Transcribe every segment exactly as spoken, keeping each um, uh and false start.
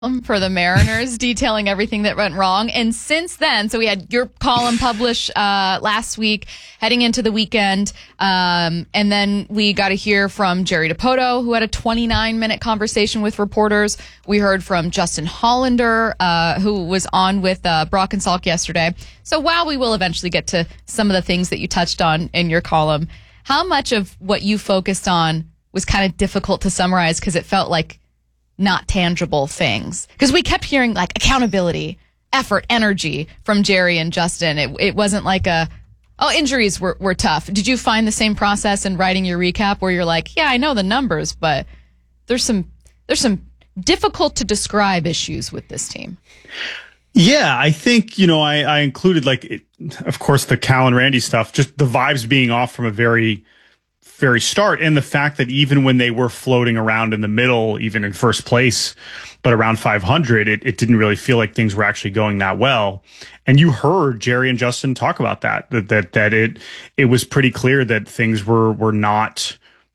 um, for the Mariners, detailing everything that went wrong. And since then, so we had your column published uh, last week, heading into the weekend, um, and then we got to hear from Jerry Dipoto, who had a twenty-nine minute conversation with reporters. We heard from Justin Hollander, uh, who was on with uh, Brock and Salk yesterday. So while we will eventually get to some of the things that you touched on in your column, how much of what you focused on was kind of difficult to summarize because it felt like not tangible things? Because we kept hearing like accountability, effort, energy from Jerry and Justin. It it wasn't like a, oh, injuries were, were tough. Did you find the same process in writing your recap where you're like, yeah, I know the numbers, but there's some there's some difficult to describe issues with this team? Yeah, I think, you know, I, I included like, it, of course, the Cal and Randy stuff, just the vibes being off from a very very start, and the fact that even when they were floating around in the middle, even in first place, but around five hundred, it, it didn't really feel like things were actually going that well. And you heard Jerry and Justin talk about that, that, that, that it, it was pretty clear that things were, were not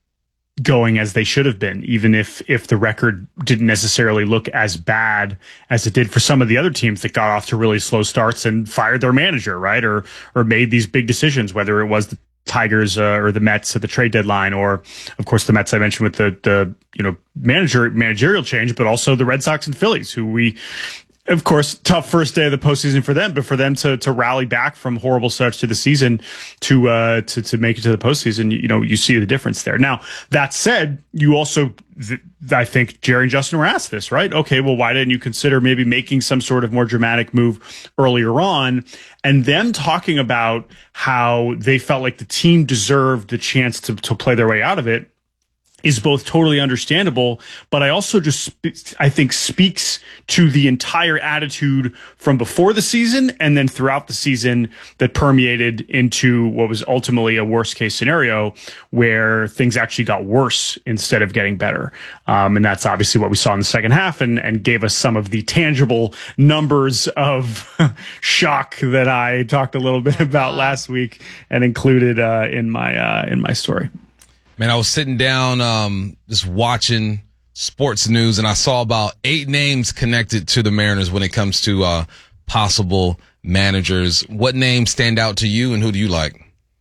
going as they should have been, even if, if the record didn't necessarily look as bad as it did for some of the other teams that got off to really slow starts and fired their manager, right? Or, or made these big decisions, whether it was the Tigers uh, or the Mets at the trade deadline, or of course the Mets I mentioned with the the you know manager managerial change, but also the Red Sox and Phillies, who we, of course, tough first day of the postseason for them, but for them to to rally back from horrible starts to the season to uh to to make it to the postseason, you, you know you see the difference there. Now that said, you also th- I think Jerry and Justin were asked this, right? Okay, well, why didn't you consider maybe making some sort of more dramatic move earlier on? And them talking about how they felt like the team deserved the chance to, to play their way out of it is both totally understandable, but I also just, I think, speaks to the entire attitude from before the season and then throughout the season that permeated into what was ultimately a worst case scenario where things actually got worse instead of getting better. Um, and that's obviously what we saw in the second half, and, and gave us some of the tangible numbers of shock that I talked a little bit about last week and included uh, in my uh, in my story. Man, I was sitting down, um, just watching sports news, and I saw about eight names connected to the Mariners when it comes to uh, possible managers. What names stand out to you, and who do you like?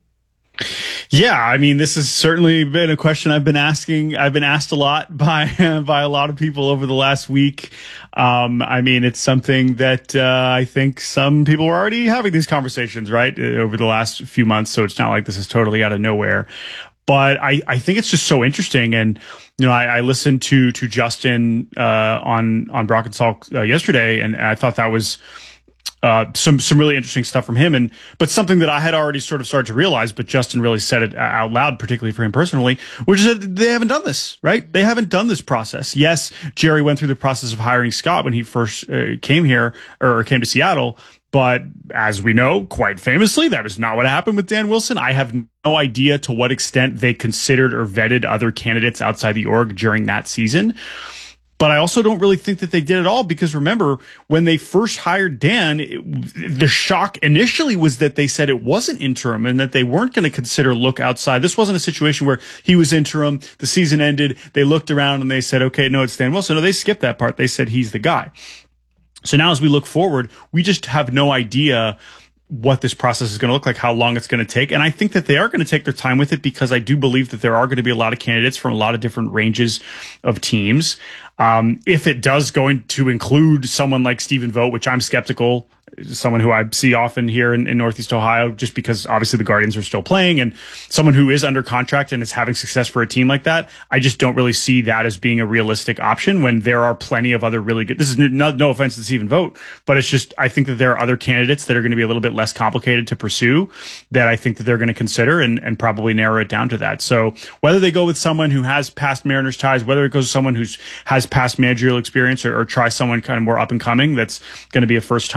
Yeah, I mean, this has certainly been a question I've been asking. I've been asked a lot by by a lot of people over the last week. Um, I mean, it's something that uh, I think some people were already having these conversations, right, over the last few months. So it's not like this is totally out of nowhere. But I, I think it's just so interesting. And, you know, I, I listened to, to Justin, uh, on, on Brock and Salk uh, yesterday, and I thought that was, uh, some, some really interesting stuff from him. And, but something that I had already sort of started to realize, but Justin really said it out loud, particularly for him personally, which is that they haven't done this, right? They haven't done this process. Yes, Jerry went through the process of hiring Scott when he first uh, came here or came to Seattle. But as we know, quite famously, that is not what happened with Dan Wilson. I have no idea to what extent they considered or vetted other candidates outside the org during that season. But I also don't really think that they did at all, because remember, when they first hired Dan, it, the shock initially was that they said it wasn't interim and that they weren't going to consider look outside. This wasn't a situation where he was interim, the season ended, they looked around and they said, okay, no, it's Dan Wilson. No, they skipped that part. They said he's the guy. So now as we look forward, we just have no idea what this process is going to look like, how long it's going to take. And I think that they are going to take their time with it, because I do believe that there are going to be a lot of candidates from a lot of different ranges of teams. Um, if it does going to include someone like Stephen Vogt, which I'm skeptical, someone who I see often here in, in Northeast Ohio, just because obviously the Guardians are still playing, and someone who is under contract and is having success for a team like that, I just don't really see that as being a realistic option when there are plenty of other really good, this is no, no offense to Stephen Vogt, but it's just, I think that there are other candidates that are going to be a little bit less complicated to pursue that I think that they're going to consider and, and probably narrow it down to that. So whether they go with someone who has past Mariners ties, whether it goes with someone who's has past managerial experience, or, or try someone kind of more up and coming that's going to be a first timer,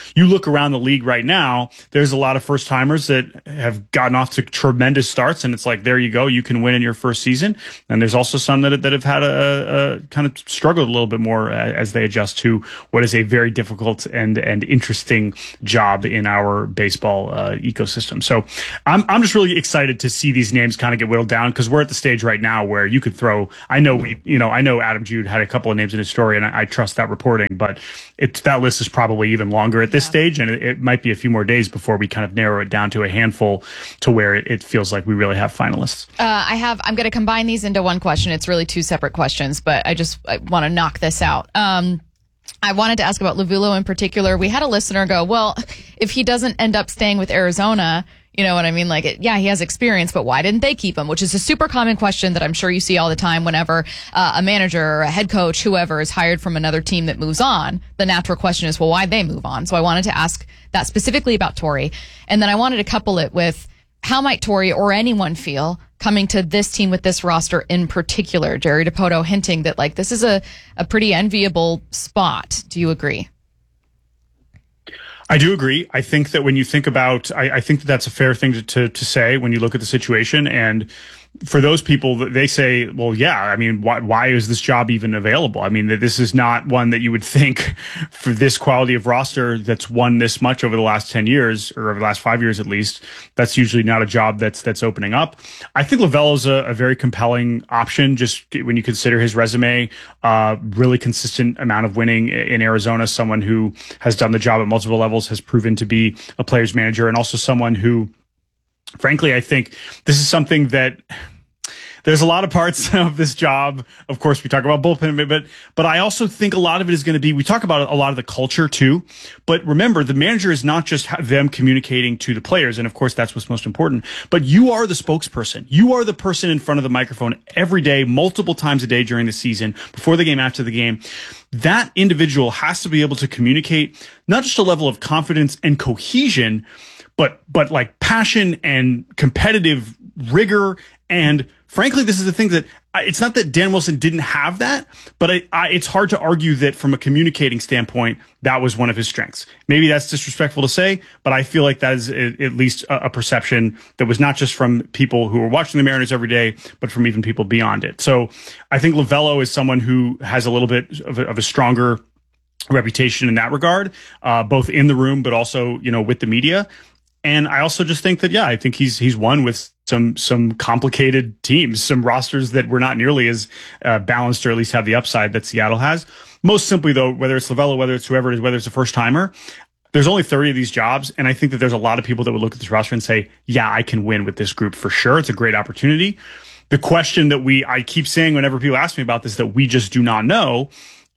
You look around the league right now, there's a lot of first timers that have gotten off to tremendous starts, and it's like, there you go, you can win in your first season. And there's also some that that have had a, a kind of struggled a little bit more as they adjust to what is a very difficult and and interesting job in our baseball uh, ecosystem. So I'm I'm just really excited to see these names kind of get whittled down, because we're at the stage right now where you could throw. I know we, you know, I know Adam Jude had a couple of names in his story, and I, I trust that reporting, but it's that list is probably even longer at this yeah. stage, and it, it might be a few more days before we kind of narrow it down to a handful to where it, it feels like we really have finalists. Uh, I have. I'm going to combine these into one question. It's really two separate questions, but I just I want to knock this out. Um, I wanted to ask about Lovullo in particular. We had a listener go, well, if he doesn't end up staying with Arizona, you know what I mean? Like, it, yeah, he has experience, but why didn't they keep him? Which is a super common question that I'm sure you see all the time whenever uh, a manager or a head coach, whoever, is hired from another team that moves on. The natural question is, well, why'd they move on? So I wanted to ask that specifically about Torey. And then I wanted to couple it with, how might Torey or anyone feel coming to this team with this roster in particular? Jerry Dipoto hinting that, like, this is a, a pretty enviable spot. Do you agree? I do agree. I think that when you think about, I, I think that that's a fair thing to, to, to say when you look at the situation. And for those people, they say, well, yeah, I mean, why, why is this job even available? I mean, that this is not one that you would think for this quality of roster that's won this much over the last ten years, or over the last five years at least. That's usually not a job that's that's opening up. I think Lovullo's a, a very compelling option, just when you consider his resume, uh, really consistent amount of winning in Arizona, someone who has done the job at multiple levels, has proven to be a player's manager, and also someone who, frankly, I think this is something that there's a lot of parts of this job. Of course, we talk about bullpen, but but I also think a lot of it is going to be, we talk about a lot of the culture too. But remember, the manager is not just them communicating to the players. And of course, that's what's most important. But you are the spokesperson. You are the person in front of the microphone every day, multiple times a day during the season, before the game, after the game. That individual has to be able to communicate not just a level of confidence and cohesion, but but like passion and competitive rigor. And frankly, this is the thing that it's not that Dan Wilson didn't have that, but I, I, it's hard to argue that from a communicating standpoint, that was one of his strengths. Maybe that's disrespectful to say, but I feel like that is at least a, a perception that was not just from people who are watching the Mariners every day, but from even people beyond it. So I think Lovullo is someone who has a little bit of a, of a stronger reputation in that regard, uh, both in the room, but also, you know, with the media. And I also just think that, yeah, I think he's he's won with some some complicated teams, some rosters that were not nearly as uh, balanced, or at least have the upside that Seattle has. Most simply, though, whether it's Lovullo, whether it's whoever it is, whether it's a first timer, there's only thirty of these jobs. And I think that there's a lot of people that would look at this roster and say, yeah, I can win with this group for sure. It's a great opportunity. The question that we I keep saying whenever people ask me about this, that we just do not know,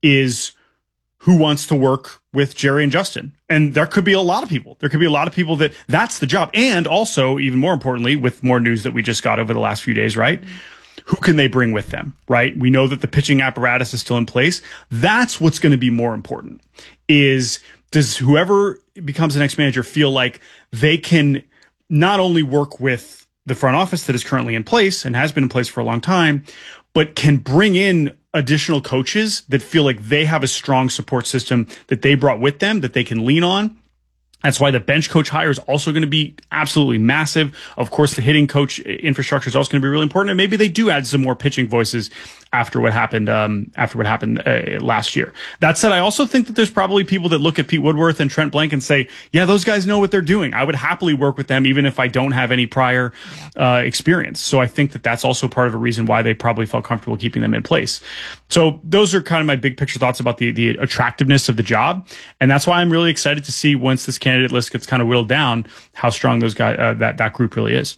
is who wants to work with Jerry and Justin. And there could be a lot of people. There could be a lot of people that that's the job. And also, even more importantly, with more news that we just got over the last few days, right? Mm-hmm. Who can they bring with them, right? We know that the pitching apparatus is still in place. That's what's going to be more important, is does whoever becomes the next manager feel like they can not only work with the front office that is currently in place and has been in place for a long time, but can bring in additional coaches that feel like they have a strong support system that they brought with them that they can lean on. That's why the bench coach hire is also going to be absolutely massive. Of course, the hitting coach infrastructure is also going to be really important. And maybe they do add some more pitching voices after what happened, um, after what happened uh, last year. That said, I also think that there's probably people that look at Pete Woodworth and Trent Blank and say, yeah, those guys know what they're doing. I would happily work with them, even if I don't have any prior uh, experience. So I think that that's also part of a reason why they probably felt comfortable keeping them in place. So those are kind of my big picture thoughts about the, the attractiveness of the job. And that's why I'm really excited to see, once this candidate list gets kind of whittled down, how strong those guys, uh, that, that group really is.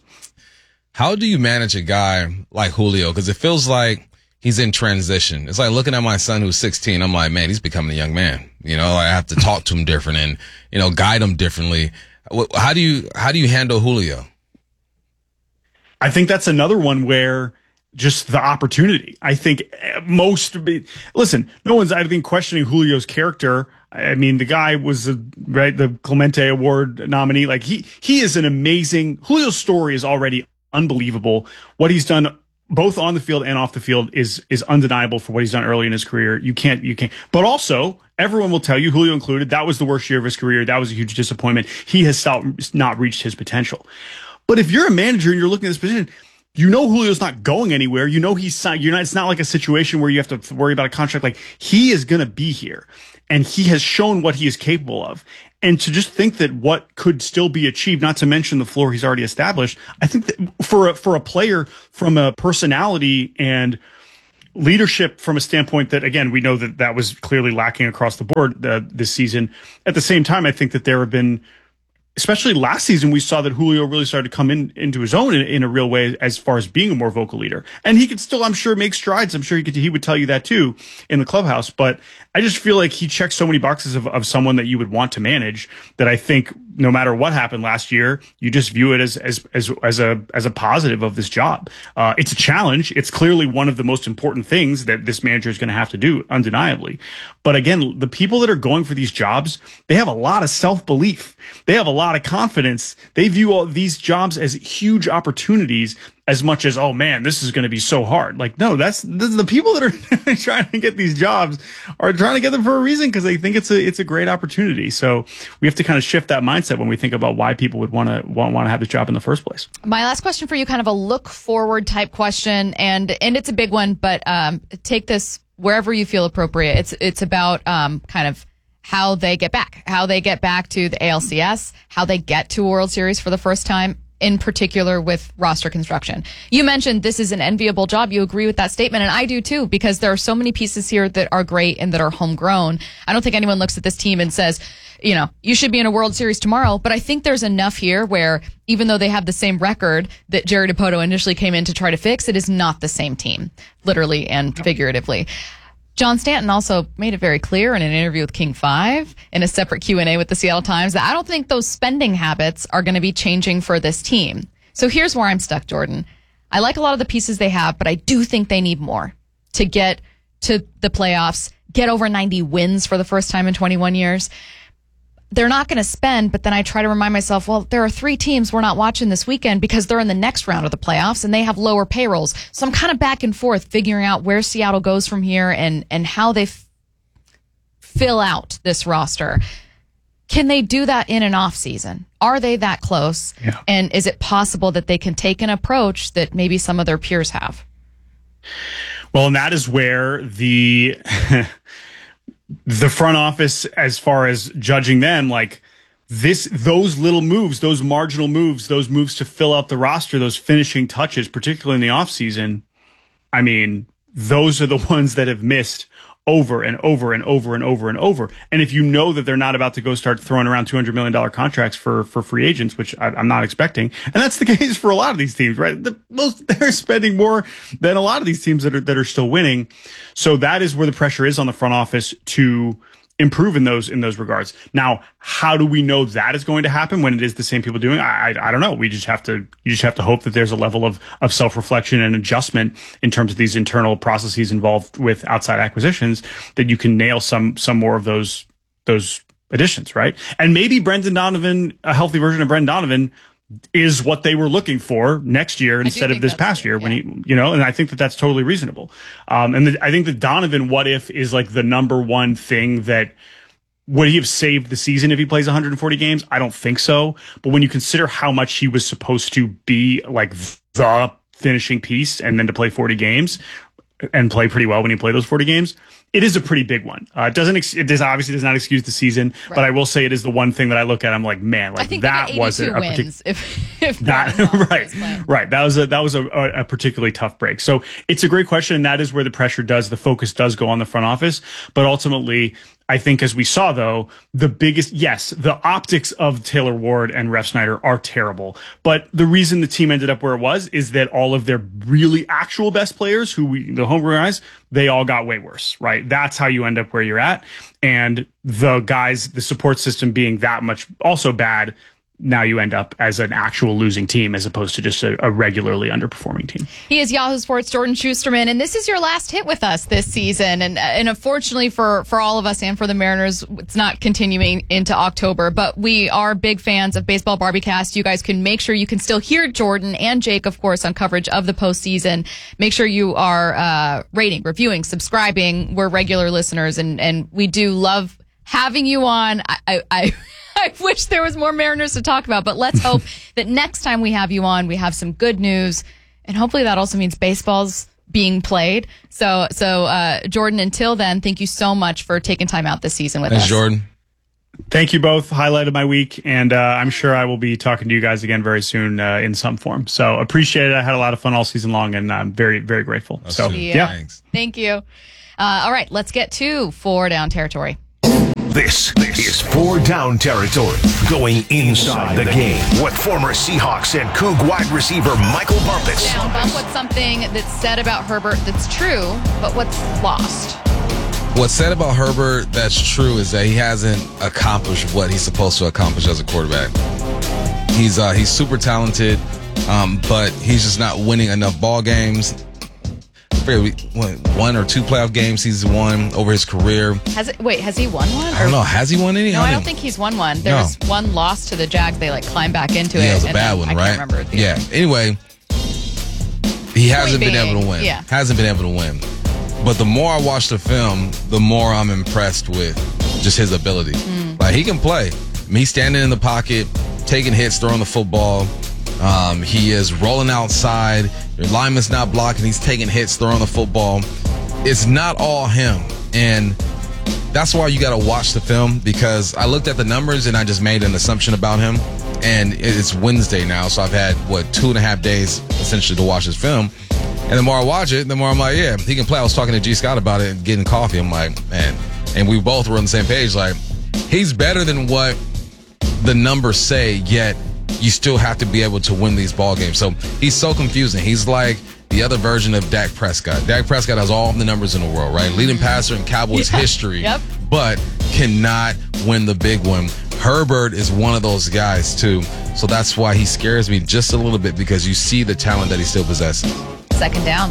How do you manage a guy like Julio? Because it feels like he's in transition. It's like looking at my son who's sixteen. I'm like, man, he's becoming a young man. You know, I have to talk to him different and, you know, guide him differently. How do you, how do you handle Julio? I think that's another one where just the opportunity. I think most, listen, no one's, I think, questioning Julio's character. I mean, the guy was a, right, the Clemente Award nominee. Like he, he is an amazing, Julio's story is already unbelievable. What he's done both on the field and off the field is is undeniable for what he's done early in his career. You can't, you can't, but also everyone will tell you, Julio included, that was the worst year of his career. That was a huge disappointment. He has not reached his potential. But if you're a manager and you're looking at this position, you know Julio's not going anywhere. You know he's signed. You're not. It's not like a situation where you have to worry about a contract. Like, he is going to be here, and he has shown what he is capable of. And to just think that what could still be achieved, not to mention the floor he's already established, I think that for a, for a player from a personality and leadership from a standpoint that, again, we know that that was clearly lacking across the board uh, this season. At the same time, I think that there have been, especially last season, we saw that Julio really started to come in into his own in, in a real way as far as being a more vocal leader. And he could still, I'm sure, make strides. I'm sure he could, he would tell you that too in the clubhouse. But I just feel like he checks so many boxes of, of someone that you would want to manage that I think no matter what happened last year, you just view it as as as as a as a positive of this job. Uh, it's a challenge. It's clearly one of the most important things that this manager is going to have to do, undeniably. But again, the people that are going for these jobs, they have a lot of self-belief. They have a lot of confidence. They view all these jobs as huge opportunities as much as, oh man, this is going to be so hard. Like, no, that's this is the people that are trying to get these jobs are trying to get them for a reason because they think it's a it's a great opportunity. So we have to kind of shift that mindset when we think about why people would want to want, want to have this job in the first place. My last question for you, kind of a look forward type question, and and it's a big one, but um, take this wherever you feel appropriate. It's it's about um, kind of how they get back, how they get back to the A L C S, how they get to a World Series for the first time, in particular with roster construction. You mentioned this is an enviable job. You agree with that statement, and I do too, because there are so many pieces here that are great and that are homegrown. I don't think anyone looks at this team and says, you know, you should be in a World Series tomorrow, but I think there's enough here where even though they have the same record that Jerry Dipoto initially came in to try to fix, it is not the same team, literally and figuratively. John Stanton also made it very clear in an interview with King five in a separate Q and A with the Seattle Times that I don't think those spending habits are going to be changing for this team. So here's where I'm stuck, Jordan. I like a lot of the pieces they have, but I do think they need more to get to the playoffs, get over ninety wins for the first time in twenty-one years. They're not going to spend, but then I try to remind myself, well, there are three teams we're not watching this weekend because they're in the next round of the playoffs and they have lower payrolls. So I'm kind of back and forth figuring out where Seattle goes from here and, and how they f- fill out this roster. Can they do that in an off season? Are they that close? Yeah. And is it possible that they can take an approach that maybe some of their peers have? Well, and that is where the the front office, as far as judging them, like this, those little moves, those marginal moves, those moves to fill out the roster, those finishing touches, particularly in the offseason, I mean, those are the ones that have missed over and over and over and over and over. And if you know that they're not about to go start throwing around two hundred million dollars contracts for, for free agents, which I, I'm not expecting, and that's the case for a lot of these teams, right? The, most, they're spending more than a lot of these teams that are, that are still winning. So that is where the pressure is on the front office to improve in those, in those regards. Now, how do we know that is going to happen when it is the same people doing it? I, I, I don't know. We just have to, you just have to hope that there's a level of, of self-reflection and adjustment in terms of these internal processes involved with outside acquisitions that you can nail some, some more of those, those additions, right? And maybe Brendan Donovan, a healthy version of Brendan Donovan, is what they were looking for next year instead of this past year, yeah. when he, you know, and I think that that's totally reasonable. Um, and the, I think the Donovan what if is like the number one thing that would he have saved the season if he plays one hundred forty games? I don't think so. But when you consider how much he was supposed to be like the finishing piece and then to play forty games and play pretty well when he played those forty games, it is a pretty big one. Uh, it doesn't, ex- it does obviously does not excuse the season, right. But I will say it is the one thing that I look at. I'm like, man, like I think that was a, a particular if, if that right, right. That was a that was a, a particularly tough break. So it's a great question, and that is where the pressure does, the focus does go on the front office. But ultimately, I think as we saw though, the biggest yes, the optics of Taylor Ward and Refsnyder are terrible. But the reason the team ended up where it was is that all of their really actual best players, who we the homegrown guys, they all got way worse, right? That's how you end up where you're at. And the guys, the support system being that much also bad, now you end up as an actual losing team as opposed to just a, a regularly underperforming team. He is Yahoo Sports' Jordan Schusterman, and this is your last hit with us this season. And and unfortunately for, for all of us and for the Mariners, it's not continuing into October. But we are big fans of Baseball Barbiecast. You guys can make sure you can still hear Jordan and Jake, of course, on coverage of the postseason. Make sure you are uh, rating, reviewing, subscribing. We're regular listeners, and, and we do love having you on. I... I, I I wish there was more Mariners to talk about, but let's hope that next time we have you on, we have some good news, and hopefully that also means baseball's being played. So, so uh, Jordan, until then, thank you so much for taking time out this season with Thanks, us. Jordan. Thank you both. Highlighted my week, and uh, I'm sure I will be talking to you guys again very soon uh, in some form. So appreciate it. I had a lot of fun all season long, and I'm very, very grateful. That's so, true. Yeah. yeah. Thanks. Thank you. Uh, all right, let's get to Four Down Territory. This, this is Four Down Territory, going inside the game with former Seahawks and Coug wide receiver Michael Bumpus. Now, bump with something that's said about Herbert that's true, but what's lost? What's said about Herbert that's true is that he hasn't accomplished what he's supposed to accomplish as a quarterback. He's uh, he's super talented, um, but he's just not winning enough ball games. One or two playoff games he's won over his career. Has it? Wait, has he won one? I don't know. Has he won any? No, I don't think he's won one. There No. was one loss to the Jags. They like climbed back into it. Yeah, it was a and bad then one, I right? can't remember. at the Yeah. end. Anyway, he hasn't been being, able to win. yeah. Hasn't been able to win. But the more I watch the film, the more I'm impressed with just his ability. Mm. Like, he can play. I mean, he's standing in the pocket, taking hits, throwing the football. Um, he is rolling outside. Your lineman's not blocking. He's taking hits, throwing the football. It's not all him. And that's why you got to watch the film, because I looked at the numbers and I just made an assumption about him. And it's Wednesday now, so I've had, what, two and a half days essentially to watch this film. And the more I watch it, the more I'm like, yeah, he can play. I was talking to G. Scott about it and getting coffee. I'm like, man. And we both were on the same page. Like, he's better than what the numbers say, yet you still have to be able to win these ball games. So he's so confusing. He's like the other version of Dak Prescott. Dak Prescott has all the numbers in the world, right? Leading passer in Cowboys Yeah. history, Yep. but cannot win the big one. Herbert is one of those guys, too. So that's why he scares me just a little bit, because you see the talent that he still possesses. Second down.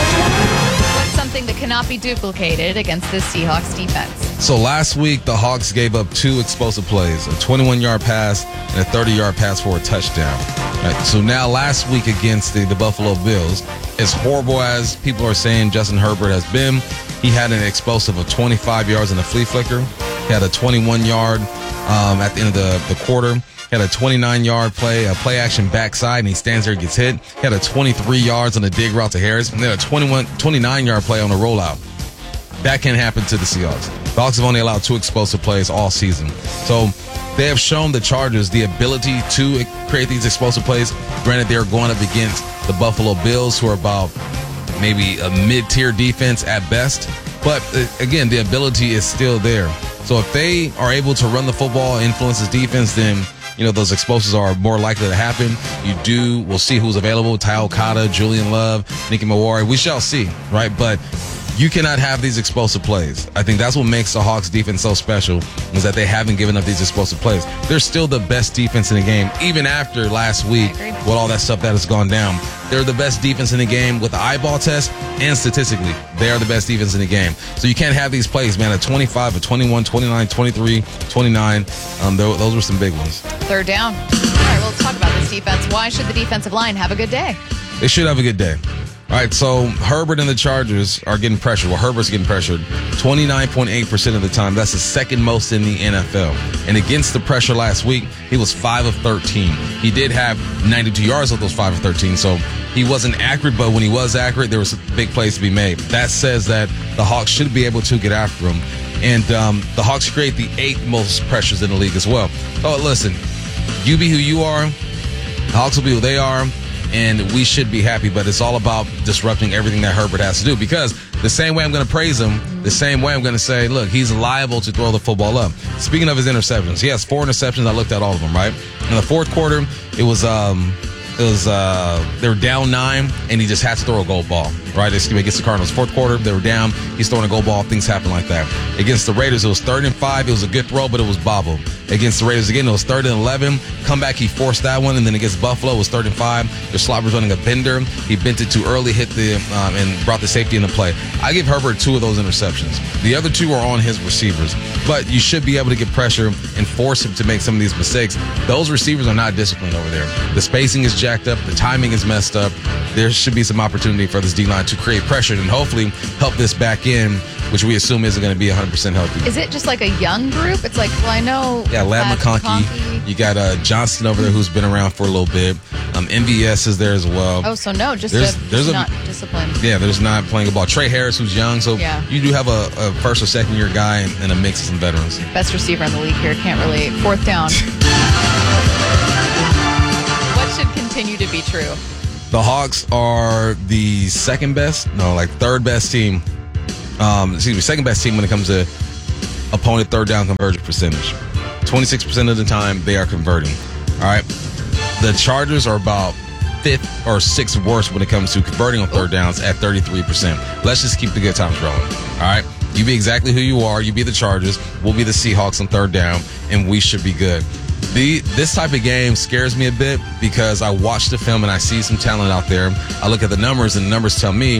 What's something that cannot be duplicated against this Seahawks defense? So last week, the Hawks gave up two explosive plays, a twenty-one-yard pass and a thirty-yard pass for a touchdown. Right, so now last week against the, the Buffalo Bills, as horrible as people are saying Justin Herbert has been, he had an explosive of twenty-five yards in a flea flicker. He had a twenty-one-yard um, at the end of the, the quarter. He had a twenty-nine-yard play, a play-action backside, and he stands there and gets hit. He had a twenty-three yards on a dig route to Harris, and then a twenty-one, twenty-nine-yard play on a rollout. That can happen to the Seahawks. The Hawks have only allowed two explosive plays all season. So they have shown the Chargers the ability to create these explosive plays. Granted, they're going up against the Buffalo Bills, who are about maybe a mid-tier defense at best. But again, the ability is still there. So if they are able to run the football, influence this defense, then you know those explosives are more likely to happen. You do, we'll see who's available. Ty Okada, Julian Love, Nicky Mawari. We shall see, right? But you cannot have these explosive plays. I think that's what makes the Hawks defense so special, is that they haven't given up these explosive plays. They're still the best defense in the game, even after last week with all that stuff that has gone down. They're the best defense in the game with the eyeball test, and statistically, they are the best defense in the game. So you can't have these plays, man, at twenty-five, at twenty-one, twenty-nine, twenty-three, twenty-nine. Um, those were some big ones. Third down. All right, well, let's talk about this defense. Why should the defensive line have a good day? They should have a good day. All right, so Herbert and the Chargers are getting pressured. Well, Herbert's getting pressured twenty-nine point eight percent of the time. That's the second most in the N F L. And against the pressure last week, he was five of thirteen. He did have ninety-two yards of those five of thirteen, so he wasn't accurate, but when he was accurate, there was big plays to be made. That says that the Hawks should be able to get after him. And um, the Hawks create the eighth most pressures in the league as well. Oh, listen, you be who you are, the Hawks will be who they are, and we should be happy, but it's all about disrupting everything that Herbert has to do, because the same way I'm going to praise him, the same way I'm going to say, look, he's liable to throw the football up. Speaking of his interceptions, he has four interceptions. I looked at all of them, right? In the fourth quarter, it was um, it was uh, they were down nine, and he just had to throw a goal ball, right? Excuse me, against the Cardinals. Fourth quarter, they were down. He's throwing a goal ball. Things happen like that. Against the Raiders, it was third and five. It was a good throw, but it was bobbled. Against the Raiders again, it was third and eleven. Comeback, he forced that one. And then against Buffalo, it was third and five. The slot was running a bender. He bent it too early, hit the um, and brought the safety into play. I give Herbert two of those interceptions. The other two are on his receivers. But you should be able to get pressure and force him to make some of these mistakes. Those receivers are not disciplined over there. The spacing is jacked up. The timing is messed up. There should be some opportunity for this D-line to create pressure and hopefully help this back in, which we assume isn't going to be one hundred percent healthy. Is it just like a young group? It's like, well, I know. Yeah, Lad McConkey. You got uh, Johnston over there who's been around for a little bit. Um, M V S is there as well. Oh, so no, just, there's, a, there's just a, not disciplined. Yeah, there's not playing a ball. Trey Harris, who's young, so yeah. you do have a, a first or second year guy and, and a mix of some veterans. Best receiver in the league here. Can't relate. Fourth down. What should continue to be true? The Hawks are the second best, no, like third best team. Um, excuse me, second best team when it comes to opponent third down conversion percentage. twenty-six percent of the time they are converting. All right. The Chargers are about fifth or sixth worst when it comes to converting on third downs at thirty-three percent. Let's just keep the good times rolling. All right. You be exactly who you are. You be the Chargers. We'll be the Seahawks on third down, and we should be good. The, this type of game scares me a bit because I watch the film and I see some talent out there. I look at the numbers and the numbers tell me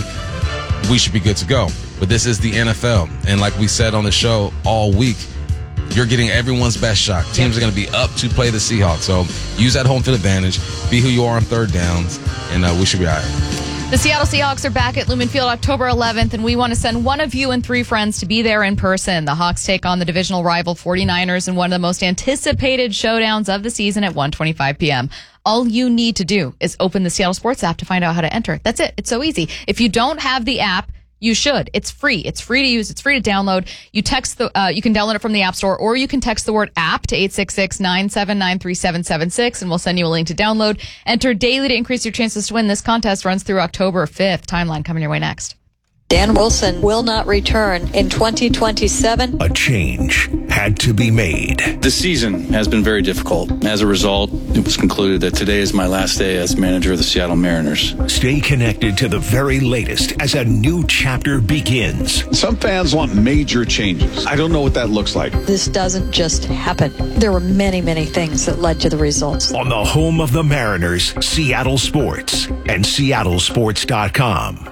we should be good to go. But this is the N F L. And like we said on the show all week, you're getting everyone's best shot. Teams yep. are going to be up to play the Seahawks. So use that home field advantage. Be who you are on third downs, and uh, we should be all right. The Seattle Seahawks are back at Lumen Field October eleventh, and we want to send one of you and three friends to be there in person. The Hawks take on the divisional rival forty-niners in one of the most anticipated showdowns of the season at one twenty-five p.m. All you need to do is open the Seattle Sports app to find out how to enter. That's it. It's so easy. If you don't have the app, you should. It's free. It's free to use. It's free to download. You text the, uh, you can download it from the App Store, or you can text the word app to eight six six, nine seven nine, three seven seven six, and we'll send you a link to download. Enter daily to increase your chances to win. This contest runs through October fifth. Timeline coming your way next. Dan Wilson will not return in twenty twenty-seven. A change had to be made. This season has been very difficult. As a result, it was concluded that today is my last day as manager of the Seattle Mariners. Stay connected to the very latest as a new chapter begins. Some fans want major changes. I don't know what that looks like. This doesn't just happen. There were many, many things that led to the results. On the home of the Mariners, Seattle Sports and Seattle Sports dot com.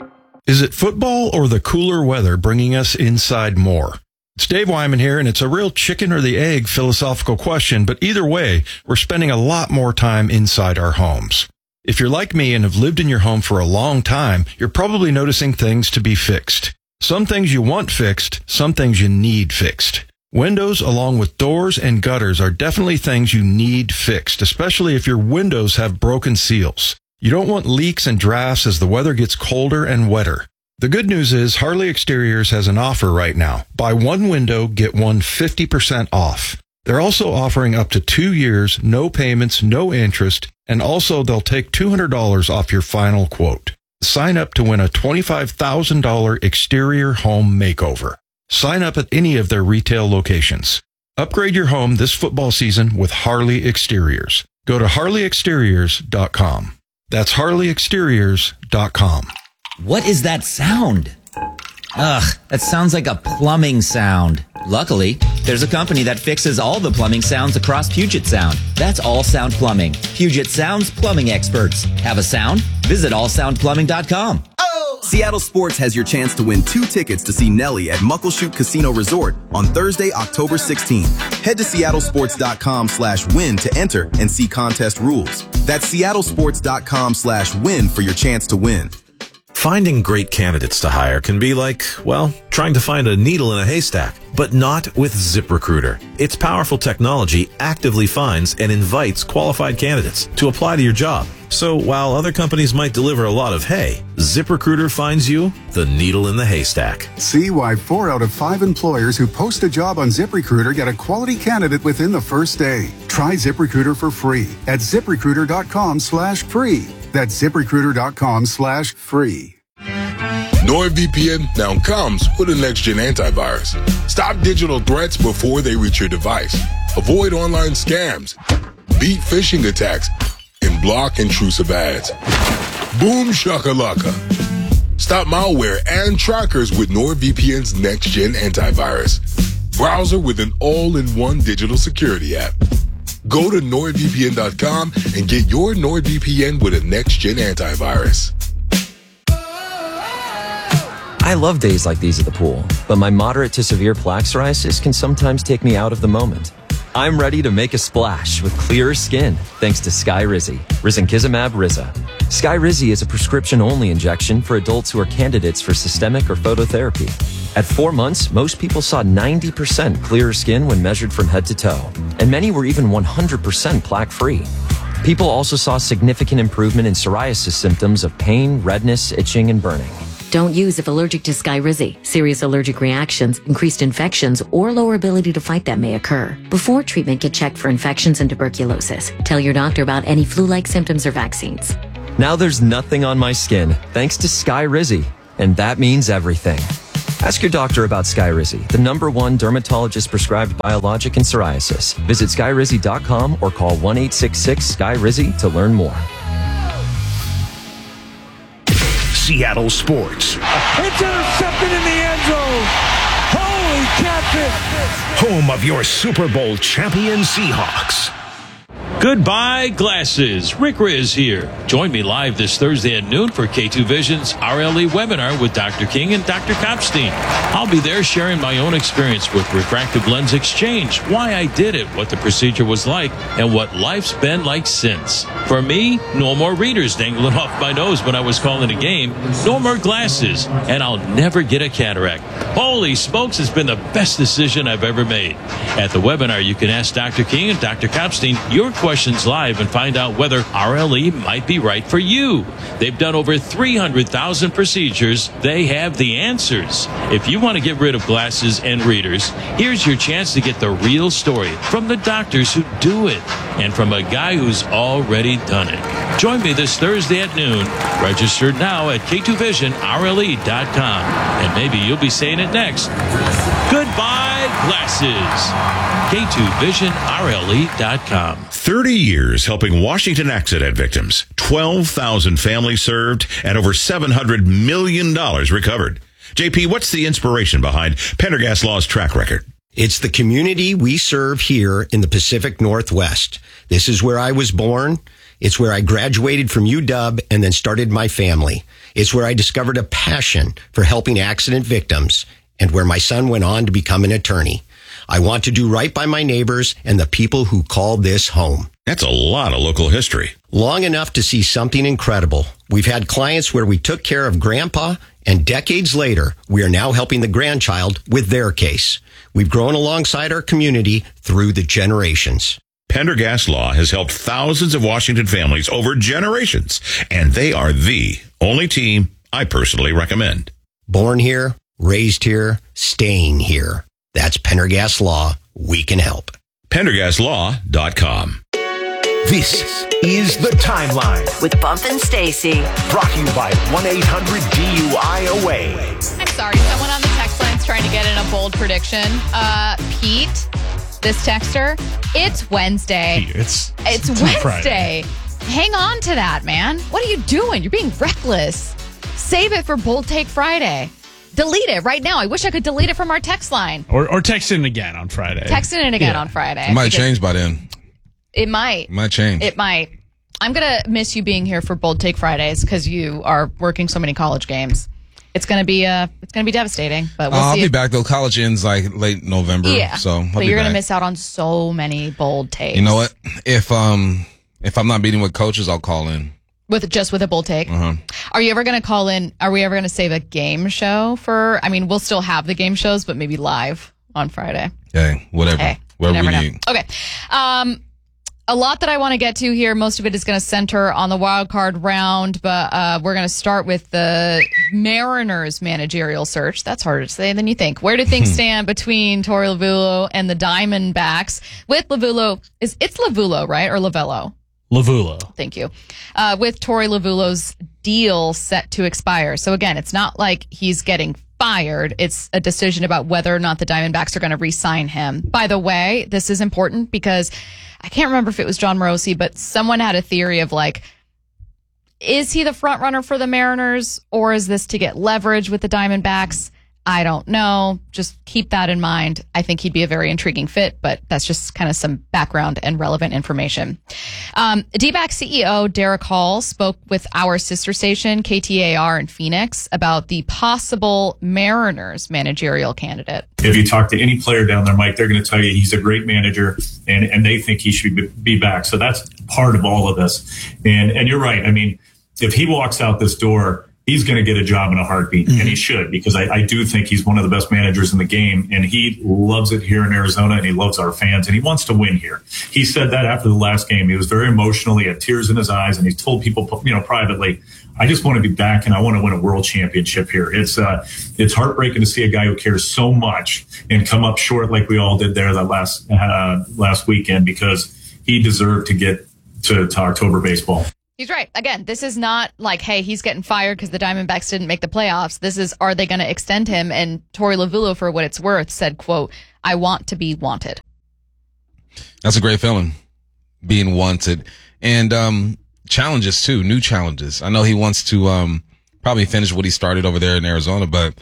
Is it football or the cooler weather bringing us inside more? It's Dave Wyman here, and it's a real chicken or the egg philosophical question, but either way, we're spending a lot more time inside our homes. If you're like me and have lived in your home for a long time, you're probably noticing things to be fixed. Some things you want fixed, some things you need fixed. Windows, along with doors and gutters, are definitely things you need fixed, especially if your windows have broken seals. You don't want leaks and drafts as the weather gets colder and wetter. The good news is Harley Exteriors has an offer right now. Buy one window, get one fifty percent off. They're also offering up to two years, no payments, no interest, and also they'll take two hundred dollars off your final quote. Sign up to win a twenty-five thousand dollars exterior home makeover. Sign up at any of their retail locations. Upgrade your home this football season with Harley Exteriors. Go to harley exteriors dot com. That's harley exteriors dot com. What is that sound? Ugh, that sounds like a plumbing sound. Luckily, there's a company that fixes all the plumbing sounds across Puget Sound. That's All Sound Plumbing. Puget Sound's plumbing experts. Have a sound? Visit all sound plumbing dot com. Seattle Sports has your chance to win two tickets to see Nelly at Muckleshoot Casino Resort on Thursday, October sixteenth. Head to seattle sports dot com slash win to enter and see contest rules. That's seattle sports dot com slash win for your chance to win. Finding great candidates to hire can be like, well, trying to find a needle in a haystack, but not with ZipRecruiter. Its powerful technology actively finds and invites qualified candidates to apply to your job. So while other companies might deliver a lot of hay, ZipRecruiter finds you the needle in the haystack. See why four out of five employers who post a job on ZipRecruiter get a quality candidate within the first day. Try ZipRecruiter for free at ziprecruiter dot com slash free. That's ziprecruiter dot com slash free. NordVPN now comes with a next-gen antivirus. Stop digital threats before they reach your device. Avoid online scams, beat phishing attacks, and block intrusive ads. Boom shakalaka. Stop malware and trackers with NordVPN's next-gen antivirus. Browser with an all-in-one digital security app. Go to nord v p n dot com and get your NordVPN with a next-gen antivirus. I love days like these at the pool, but my moderate to severe plaque psoriasis can sometimes take me out of the moment. I'm ready to make a splash with clearer skin thanks to Skyrizi, risankizumab Riza. Skyrizi is a prescription-only injection for adults who are candidates for systemic or phototherapy. At four months, most people saw ninety percent clearer skin when measured from head to toe, and many were even one hundred percent plaque-free. People also saw significant improvement in psoriasis symptoms of pain, redness, itching, and burning. Don't use if allergic to Skyrizi. Serious allergic reactions, increased infections, or lower ability to fight that may occur. Before treatment, get checked for infections and tuberculosis. Tell your doctor about any flu-like symptoms or vaccines. Now there's nothing on my skin thanks to Skyrizi, and that means everything. Ask your doctor about Skyrizi, the number one dermatologist-prescribed biologic in psoriasis. Visit skyrizi dot com or call one eight six six Sky Rizzi to learn more. Seattle Sports. It's intercepted in the end zone. Holy catfish. Home of your Super Bowl champion Seahawks. Goodbye, glasses. Rick Riz here. Join me live this Thursday at noon for K two Vision's R L E webinar with Doctor King and Doctor Kopstein. I'll be there sharing my own experience with refractive lens exchange, why I did it, what the procedure was like, and what life's been like since. For me, no more readers dangling off my nose when I was calling a game, no more glasses, and I'll never get a cataract. Holy smokes, it's been the best decision I've ever made. At the webinar, you can ask Doctor King and Doctor Kopstein your questions questions live and find out whether R L E might be right for you. They've done over three hundred thousand procedures. They have the answers. If you want to get rid of glasses and readers, here's your chance to get the real story from the doctors who do it and from a guy who's already done it. Join me this Thursday at noon. Register now at K two vision R L E dot com. And maybe you'll be saying it next. Goodbye, glasses. K two vision R L E dot com. thirty years helping Washington accident victims, twelve thousand families served, and over seven hundred million dollars recovered. J P, what's the inspiration behind Pendergast Law's track record? It's the community we serve here in the Pacific Northwest. This is where I was born. It's where I graduated from U W and then started my family. It's where I discovered a passion for helping accident victims and where my son went on to become an attorney. I want to do right by my neighbors and the people who call this home. That's a lot of local history. Long enough to see something incredible. We've had clients where we took care of grandpa, and decades later, we are now helping the grandchild with their case. We've grown alongside our community through the generations. Pendergast Law has helped thousands of Washington families over generations, and they are the only team I personally recommend. Born here, raised here, staying here. That's Pendergast Law. We can help. Pendergast Law dot com. This is The Timeline with Bump and Stacy. Brought to you by one eight hundred D U I O A. I'm sorry, someone on the text line's trying to get in a bold prediction. Uh, Pete, this texter, it's Wednesday. It's it's, it's Wednesday. Friday. Hang on to that, man. What are you doing? You're being reckless. Save it for Bold Take Friday. Delete it right now. I wish I could delete it from our text line. Or, or text in again on Friday. Text in again yeah. on Friday. It might change by then. It might. It might change. It might. I'm going to miss you being here for Bold Take Fridays because you are working so many college games. It's going to be uh, it's going to be devastating, but we'll uh, I'll see. be if, back though. College ends like late November. Yeah. So I'll but be you're going back. to miss out on so many bold takes. You know what? If um if I'm not meeting with coaches, I'll call in. With just with a bold take. Uh-huh. Are you ever going to call in? Are we ever going to save a game show for? I mean, we'll still have the game shows, but maybe live on Friday. Hey, whatever. Hey, whatever we know. need. Okay. Um, a lot that I want to get to here. Most of it is going to center on the wild card round, but uh, we're going to start with the Mariners managerial search. That's harder to say than you think. Where do things stand between Torey Lovullo and the Diamondbacks? With Lovullo, is it's Lovullo, right, or Lovello? Lovullo. Thank you. Uh, with Torey Lovullo's deal set to expire. So again, it's not like he's getting fired. It's a decision about whether or not the Diamondbacks are going to re-sign him. By the way, this is important because I can't remember if it was John Morosi, but someone had a theory of like, is he the front runner for the Mariners, or is this to get leverage with the Diamondbacks? I don't know. Just keep that in mind. I think he'd be a very intriguing fit, but that's just kind of some background and relevant information. Um, D-backs C E O Derek Hall spoke with our sister station, K T A R in Phoenix, about the possible Mariners managerial candidate. If you talk to any player down there, Mike, they're going to tell you he's a great manager and, and they think he should be, be back. So that's part of all of this. And, and you're right. I mean, if he walks out this door, he's going to get a job in a heartbeat, mm-hmm. and he should, because I, I do think he's one of the best managers in the game, and he loves it here in Arizona, and he loves our fans, and he wants to win here. He said that after the last game. He was very emotional. He had tears in his eyes, and he told people, you know, privately, I just want to be back, and I want to win a world championship here. It's uh, it's heartbreaking to see a guy who cares so much and come up short like we all did there that last uh, last weekend, because he deserved to get to, to October baseball. He's right. Again, this is not like, hey, he's getting fired because the Diamondbacks didn't make the playoffs. This is, are they going to extend him? And Torey Lovullo, for what it's worth, said, quote, I want to be wanted. That's a great feeling, being wanted. And um, challenges, too, new challenges. I know he wants to um, probably finish what he started over there in Arizona, but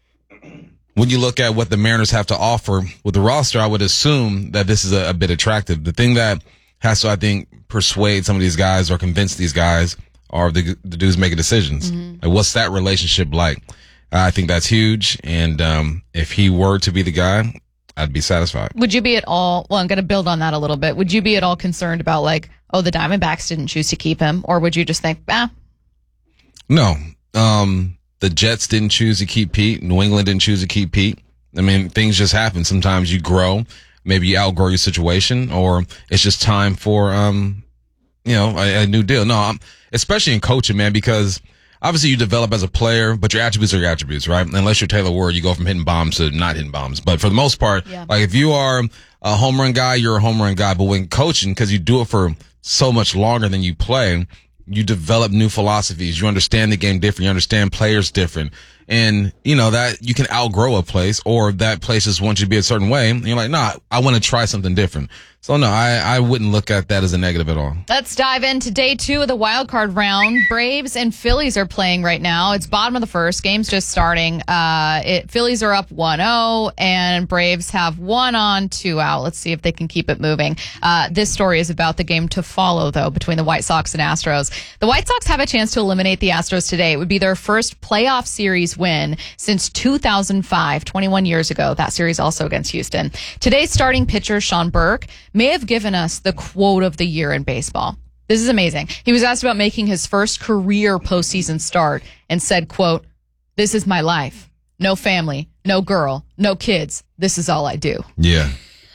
when you look at what the Mariners have to offer with the roster, I would assume that this is a, a bit attractive. The thing that has to, I think, persuade some of these guys or convince these guys are the, the dudes making decisions. Mm-hmm. Like, what's that relationship like? Uh, I think that's huge. And um, if he were to be the guy, I'd be satisfied. Would you be at all, well, I'm going to build on that a little bit. Would you be at all concerned about, like, oh, the Diamondbacks didn't choose to keep him? Or would you just think, ah? No. Um, the Jets didn't choose to keep Pete. New England didn't choose to keep Pete. I mean, things just happen. Sometimes you grow. Maybe you outgrow your situation, or it's just time for, um, you know, a, a new deal. No, I'm, especially in coaching, man, because obviously you develop as a player, but your attributes are your attributes, right? Unless you're Taylor Ward, you go from hitting bombs to not hitting bombs. But for the most part, yeah. like if you are a home run guy, you're a home run guy. But when coaching, because you do it for so much longer than you play, you develop new philosophies. You understand the game different. You understand players different. And, you know, that you can outgrow a place, or that place just wants you to be a certain way. And you're like, nah, I want to try something different. So, no, I, I wouldn't look at that as a negative at all. Let's dive into day two of the wild card round. Braves and Phillies are playing right now. It's bottom of the first. Game's just starting. Uh, it, Phillies are up one oh, and Braves have one on, two out. Let's see if they can keep it moving. Uh, this story is about the game to follow, though, between the White Sox and Astros. The White Sox have a chance to eliminate the Astros today. It would be their first playoff series win since two thousand five, twenty-one years ago. That series also against Houston. Today's starting pitcher, Sean Burke, may have given us the quote of the year in baseball. This is amazing. He was asked about making his first career postseason start and said, quote, this is my life. No family, no girl, no kids. This is all I do. Yeah.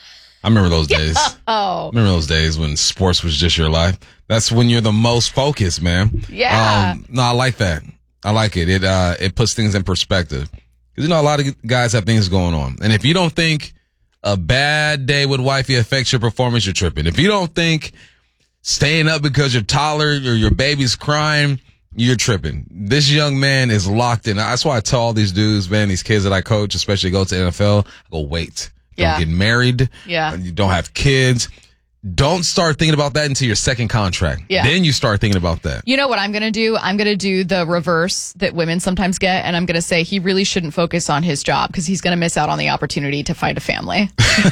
I remember those days. Oh. I remember those days when sports was just your life. That's when you're the most focused, man. Yeah. Um, no, I like that. I like it. It, uh, it puts things in perspective. Because, you know, a lot of guys have things going on. And if you don't think a bad day with wifey affects your performance, you're tripping. If you don't think staying up because you're tired or your baby's crying, you're tripping. This young man is locked in. That's why I tell all these dudes, man, these kids that I coach, especially go to the N F L, I go, wait. Don't Yeah. get married. Yeah. You don't have kids. Don't start thinking about that until your second contract. Yeah. Then you start thinking about that. You know what I'm going to do? I'm going to do the reverse that women sometimes get, and I'm going to say he really shouldn't focus on his job because he's going to miss out on the opportunity to find a family.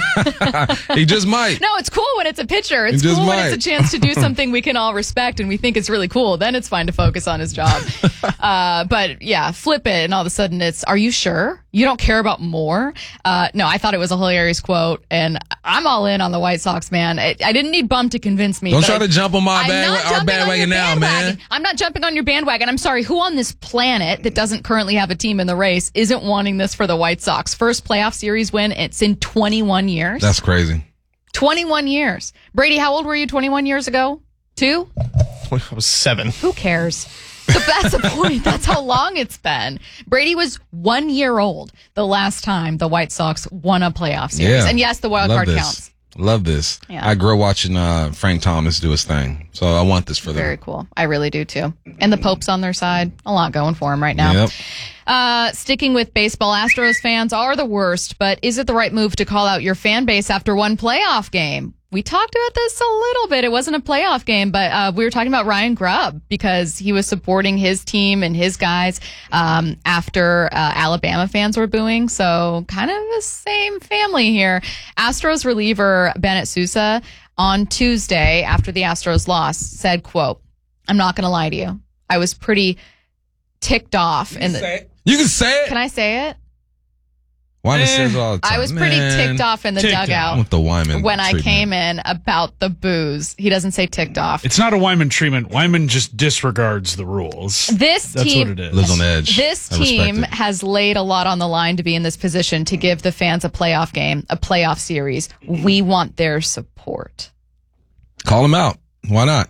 He just might. No, it's cool when it's a pitcher. It's He just cool when might. it's a chance to do something we can all respect and we think it's really cool. Then it's fine to focus on his job. uh, but yeah, flip it, and all of a sudden it's, are you sure? You don't care about more? Uh, no, I thought it was a hilarious quote, and I'm all in on the White Sox, man. I, I didn't need Bum to convince me. Don't but try I- to jump on my I'm band, not our jumping on bandwagon your now, bandwagon. man. I'm not jumping on your bandwagon. I'm sorry. Who on this planet that doesn't currently have a team in the race isn't wanting this for the White Sox? First playoff series win. It's in twenty-one years. That's crazy. twenty-one years. Brady, how old were you twenty-one years ago? Two? I was seven. Who cares? But that's the point. That's how long it's been. Brady was one year old the last time the White Sox won a playoff series. Yeah. And yes, the wild Love card this. counts. Love this. Yeah. I grew up watching uh, Frank Thomas do his thing. So I want this for them. Very cool. I really do too. And the Pope's on their side. A lot going for him right now. Yep. Uh, sticking with baseball, Astros fans are the worst, but is it the right move to call out your fan base after one playoff game? we talked about this a little bit. It wasn't a playoff game, but uh, we were talking about Ryan Grubb because he was supporting his team and his guys um, after uh, Alabama fans were booing. So kind of the same family here. Astros reliever Bennett Sousa on Tuesday after the Astros loss said, quote, "I'm not going to lie to you. I was pretty ticked off." In the, you can say it. Can I say it? Wyman says all the time. I was pretty Man, ticked off in the ticked dugout with the Wyman when I treatment. came in about the booze. He doesn't say ticked off. It's not a Wyman treatment. Wyman just disregards the rules. This That's team what it is. Lives on the edge. This I respect team it. has laid a lot on the line to be in this position to give the fans a playoff game, a playoff series. We want their support. Call him out. Why not?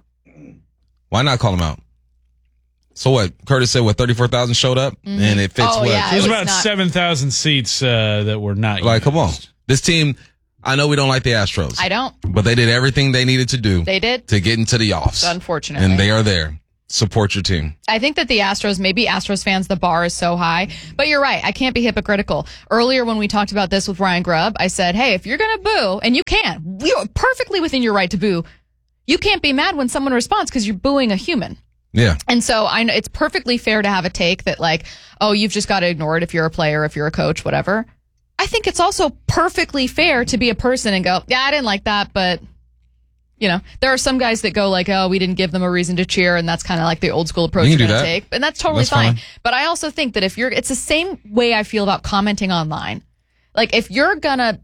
Why not call him out? So what? Curtis said what? thirty-four thousand showed up, Mhm. and it fits Oh, what? yeah, There's it was about not- seven thousand seats uh, that were not Like, come on. used. This team. I know we don't like the Astros. I don't. But they did everything they needed to do. They did. to get into the offs. Unfortunately. And they are there. Support your team. I think that the Astros, maybe Astros fans, the bar is so high. But you're right. I can't be hypocritical. Earlier when we talked about this with Ryan Grubb, I said, hey, if you're going to boo, and you can, you're perfectly within your right to boo, you can't be mad when someone responds because you're booing a human. Yeah. And so I know it's perfectly fair to have a take that like, oh, you've just got to ignore it if you're a player, if you're a coach, whatever. I think it's also perfectly fair to be a person and go, yeah, I didn't like that, but you know, there are some guys that go like, oh, we didn't give them a reason to cheer, and that's kind of like the old school approach You you're can do going to that. take. And that's totally That's fine. fine. But I also think that if you're, it's the same way I feel about commenting online. Like if you're going to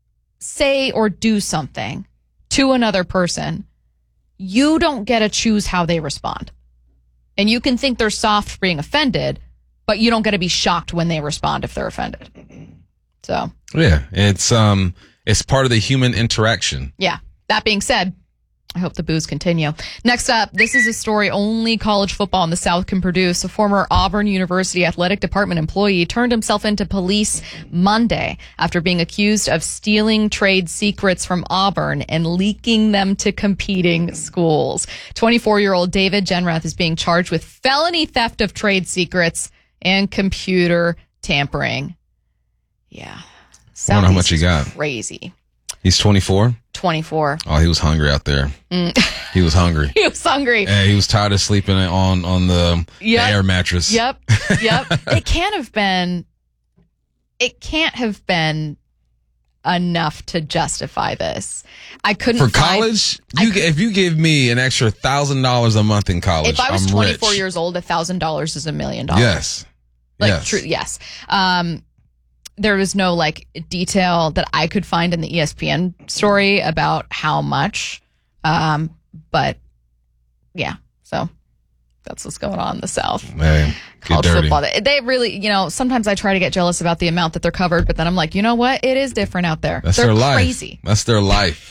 say or do something to another person, you don't get to choose how they respond. And you can think they're soft for being offended, but you don't get to be shocked when they respond if they're offended. So, Yeah. It's um it's part of the human interaction. yeah. That being said, I hope the boos continue. Next up, this is a story only college football in the South can produce. A former Auburn University athletic department employee turned himself into police Monday after being accused of stealing trade secrets from Auburn and leaking them to competing schools. twenty-four-year-old David Genrath is being charged with felony theft of trade secrets and computer tampering. Yeah. I wonder how much he Southeast is got. Crazy. He's twenty-four. twenty-four. Oh, he was hungry out there. Mm. He was hungry. He was hungry. Yeah, he was tired of sleeping on on the, the Yep. air mattress. Yep. Yep. It can't have been, it can't have been enough to justify this. I couldn't For find- college, you if you give me an extra thousand dollars a month in college, If I was I'm twenty-four rich. years old, a thousand dollars is a million dollars. Yes. Like yes. true. Yes. Um, there was no like detail that I could find in the E S P N story about how much. Um, but yeah, so that's what's going on in the South. Man, get College dirty. football. They, they really, you know, sometimes I try to get jealous about the amount that they're covered, but then I'm like, you know what? It is different out there. That's they're their life. crazy. That's their life.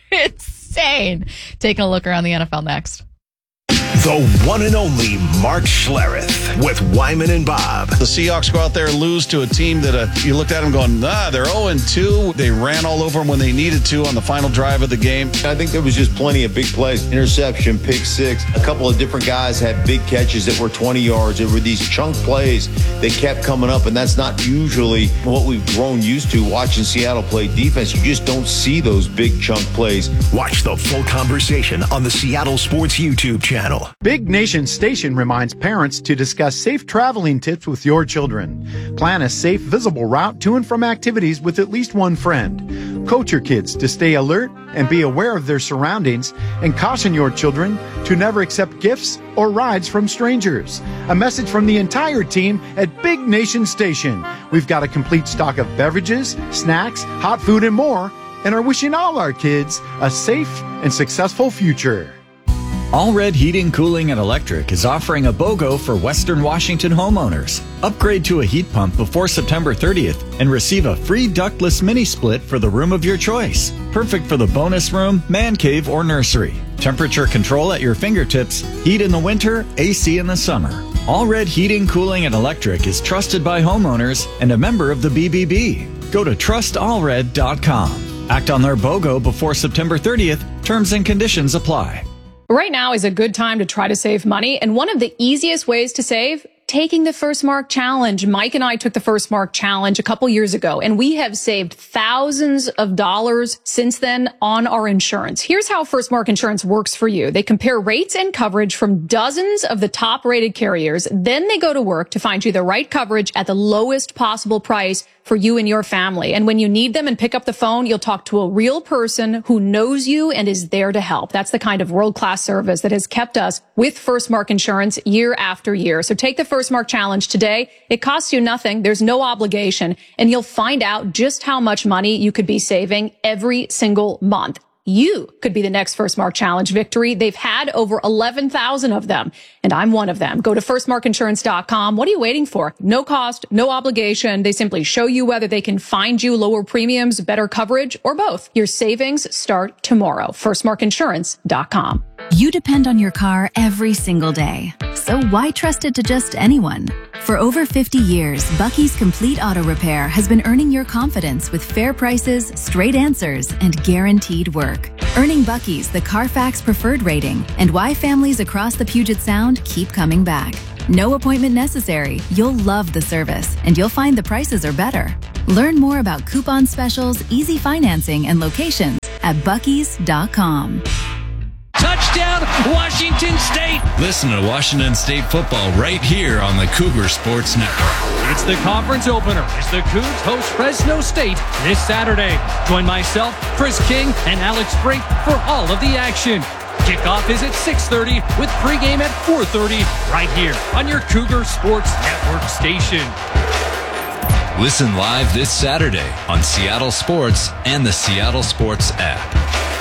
Insane. Taking a look around the N F L next. The one and only Mark Schlereth with Wyman and Bob. The Seahawks go out there and lose to a team that uh, you looked at them going, ah, they're oh and two. They ran all over them when they needed to on the final drive of the game. I think there was just plenty of big plays. Interception, pick six. A couple of different guys had big catches that were twenty yards. There were these chunk plays that kept coming up, and that's not usually what we've grown used to watching Seattle play defense. You just don't see those big chunk plays. Watch the full conversation on the Seattle Sports YouTube channel. Big Nation Station reminds parents to discuss safe traveling tips with your children. Plan a safe, visible route to and from activities with at least one friend. Coach your kids to stay alert and be aware of their surroundings, and caution your children to never accept gifts or rides from strangers. A message from the entire team at Big Nation Station. We've got a complete stock of beverages, snacks, hot food, and more, and are wishing all our kids a safe and successful future. All Red Heating, Cooling, and Electric is offering a BOGO for Western Washington homeowners. Upgrade to a heat pump before September thirtieth and receive a free ductless mini split for the room of your choice. Perfect for the bonus room, man cave, or nursery. Temperature control at your fingertips, heat in the winter, A C in the summer. All Red Heating, Cooling, and Electric is trusted by homeowners and a member of the B B B. Go to trust all red dot com. Act on their BOGO before September thirtieth. Terms and conditions apply. Right now is a good time to try to save money, and one of the easiest ways to save taking the First Mark Challenge. Mike and I took the First Mark Challenge a couple years ago, and we have saved thousands of dollars since then on our insurance. Here's how First Mark Insurance works for you. They compare rates and coverage from dozens of the top rated carriers. Then they go to work to find you the right coverage at the lowest possible price for you and your family. And when you need them and pick up the phone, you'll talk to a real person who knows you and is there to help. That's the kind of world-class service that has kept us with First Mark Insurance year after year. So take the First Mark Challenge today. It costs you nothing. There's no obligation, and you'll find out just how much money you could be saving every single month. You could be the next First Mark Challenge victory. They've had over eleven thousand of them, and I'm one of them. Go to first mark insurance dot com. What are you waiting for? No cost, no obligation. They simply show you whether they can find you lower premiums, better coverage, or both. Your savings start tomorrow. first mark insurance dot com. You depend on your car every single day. So why trust it to just anyone? For over fifty years, Bucky's Complete Auto Repair has been earning your confidence with fair prices, straight answers, and guaranteed work. Earning Bucky's the Carfax Preferred rating, and why families across the Puget Sound keep coming back. No appointment necessary. You'll love the service, and you'll find the prices are better. Learn more about coupon specials, easy financing, and locations at buckys dot com. Touchdown, Washington State! Listen to Washington State football right here on the Cougar Sports Network. It's the conference opener as the Cougs host Fresno State this Saturday. Join myself, Chris King, and Alex Brink for all of the action. Kickoff is at six thirty with pregame at four thirty right here on your Cougar Sports Network station. Listen live this Saturday on Seattle Sports and the Seattle Sports app.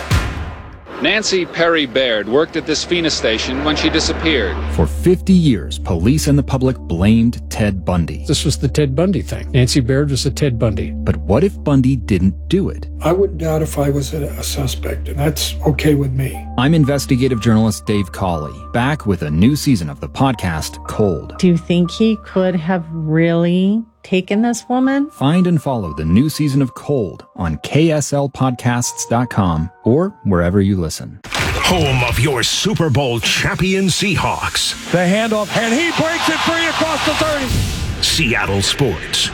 Nancy Perry Baird worked at this Phoenix station when she disappeared. For fifty years, police and the public blamed Ted Bundy. This was the Ted Bundy thing. Nancy Baird was a Ted Bundy. But what if Bundy didn't do it? I wouldn't doubt if I was a, a suspect, and that's okay with me. I'm investigative journalist Dave Cawley, back with a new season of the podcast, Cold. Do you think he could have really taken this woman? Find and follow the new season of Cold on K S L podcasts dot com or wherever you listen. Home of your Super Bowl champion Seahawks. The handoff, and he breaks it free across the thirty. Seattle Sports.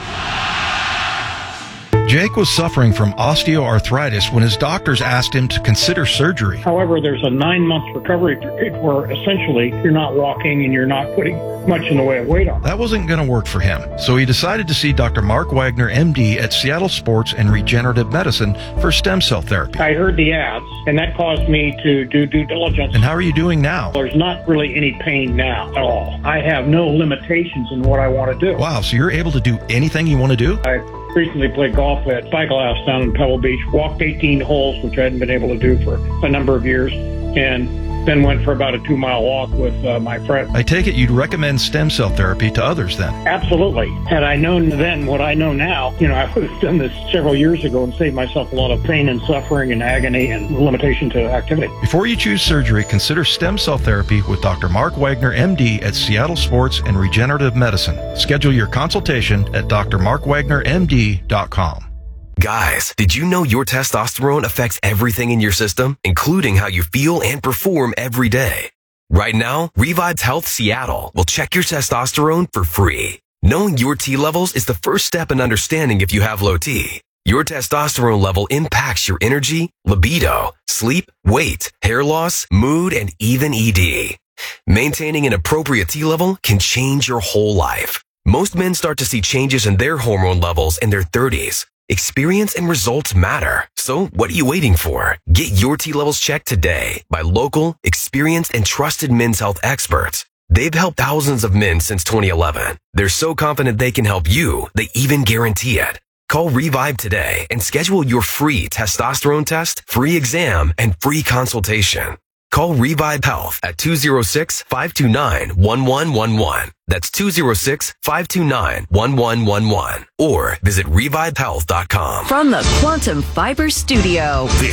Jake was suffering from osteoarthritis when his doctors asked him to consider surgery. However, there's a nine-month recovery period where essentially you're not walking and you're not putting much in the way of weight on. That wasn't going to work for him, so he decided to see Doctor Mark Wagner, M D, at Seattle Sports and Regenerative Medicine for stem cell therapy. I heard the ads, and that caused me to do due diligence. And how are you doing now? There's not really any pain now at all. I have no limitations in what I want to do. Wow, so you're able to do anything you want to do? I recently played golf at Cycle House down in Pebble Beach, walked eighteen holes, which I hadn't been able to do for a number of years, and then went for about a two-mile walk with uh, my friend. I take it you'd recommend stem cell therapy to others then? Absolutely. Had I known then what I know now, you know, I would have done this several years ago and saved myself a lot of pain and suffering and agony and limitation to activity. Before you choose surgery, consider stem cell therapy with Doctor Mark Wagner, M D, at Seattle Sports and Regenerative Medicine. Schedule your consultation at d r mark wagner m d dot com. Guys, did you know your testosterone affects everything in your system, including how you feel and perform every day? Right now, Revives Health Seattle will check your testosterone for free. Knowing your T levels is the first step in understanding if you have low T. Your testosterone level impacts your energy, libido, sleep, weight, hair loss, mood, and even E D. Maintaining an appropriate T level can change your whole life. Most men start to see changes in their hormone levels in their thirties. Experience and results matter. So what are you waiting for? Get your T levels checked today by local, experienced, and trusted men's health experts. They've helped thousands of men since twenty eleven. They're so confident they can help you, they even guarantee it. Call Revive today and schedule your free testosterone test, free exam, and free consultation. Call Revive Health at two oh six, five two nine, one one one one. That's two oh six, five two nine, one one one one. Or visit revive health dot com. From the Quantum Fiber Studio. This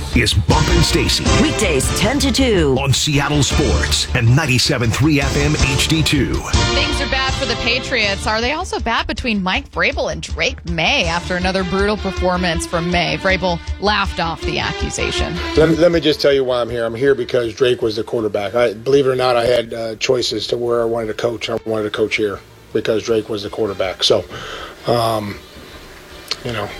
is Bumpin' Stacy. Weekdays ten to two. On Seattle Sports and ninety-seven point three F M H D two. Things are bad for the Patriots. Are they also bad between Mike Vrabel and Drake May after another brutal performance from May? Vrabel laughed off the accusation. Let me, let me just tell you why I'm here. I'm here because Drake was the quarterback. I, believe it or not, I had uh, choices to where I wanted to coach. I wanted to coach here because Drake was the quarterback. So, um, you know,